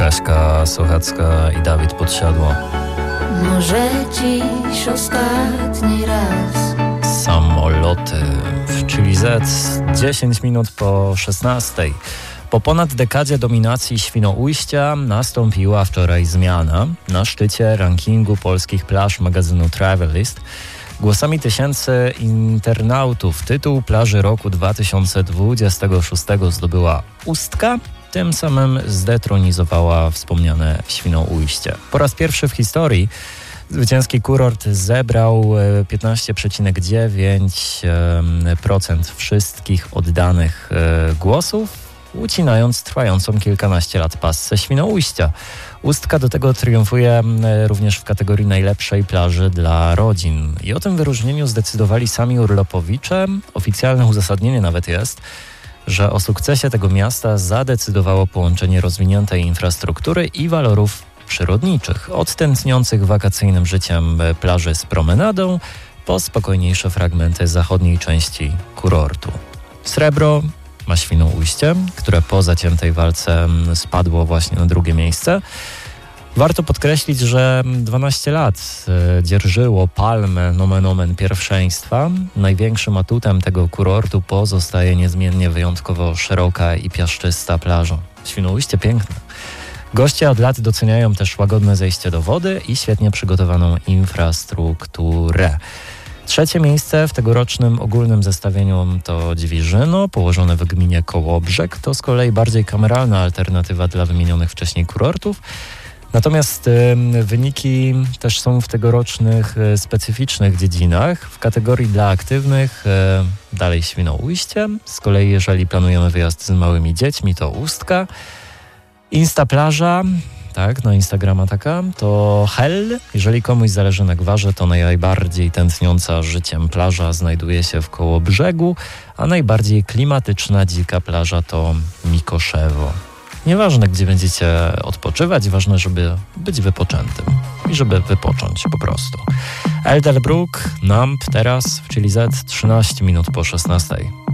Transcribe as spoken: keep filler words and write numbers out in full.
Kaśka Sochacka i Dawid Podsiadło. Może dziś ostatni raz. Samoloty w Chili Z, dziesięć minut po szesnastej. Po ponad dekadzie dominacji Świnoujścia nastąpiła wczoraj zmiana. Na szczycie rankingu polskich plaż magazynu Travelist głosami tysięcy internautów tytuł plaży roku dwa tysiące dwudziestego szóstego zdobyła Ustka, tym samym zdetronizowała wspomniane Świnoujście. Po raz pierwszy w historii zwycięski kurort zebrał piętnaście przecinek dziewięć procent wszystkich oddanych głosów, ucinając trwającą kilkanaście lat passę Świnoujścia. Ustka do tego triumfuje również w kategorii najlepszej plaży dla rodzin. I o tym wyróżnieniu zdecydowali sami urlopowicze. Oficjalne uzasadnienie nawet jest, że o sukcesie tego miasta zadecydowało połączenie rozwiniętej infrastruktury i walorów przyrodniczych, od tętniących wakacyjnym życiem plaży z promenadą po spokojniejsze fragmenty zachodniej części kurortu. Srebro ma Świnoujście, które po zaciętej walce spadło właśnie na drugie miejsce. Warto podkreślić, że dwanaście lat dzierżyło palmę nomen omen pierwszeństwa. Największym atutem tego kurortu pozostaje niezmiennie wyjątkowo szeroka i piaszczysta plaża. Świnoujście piękne. Goście od lat doceniają też łagodne zejście do wody i świetnie przygotowaną infrastrukturę. Trzecie miejsce w tegorocznym ogólnym zestawieniu to Dziwiżyno, położone w gminie Kołobrzeg. To z kolei bardziej kameralna alternatywa dla wymienionych wcześniej kurortów. Natomiast y, wyniki też są w tegorocznych y, specyficznych dziedzinach. W kategorii dla aktywnych y, dalej Świnoujście. Z kolei jeżeli planujemy wyjazd z małymi dziećmi, to Ustka. Instaplaża, tak, na Instagrama taka, to Hell. Jeżeli komuś zależy na gwarze, to najbardziej tętniąca życiem plaża znajduje się w Kołobrzegu, a najbardziej klimatyczna, dzika plaża to Mikoszewo. Nieważne, gdzie będziecie odpoczywać, ważne, żeby być wypoczętym i żeby wypocząć po prostu. Elderbrook, Numb teraz w Chili Z, trzynaście minut po szesnastej.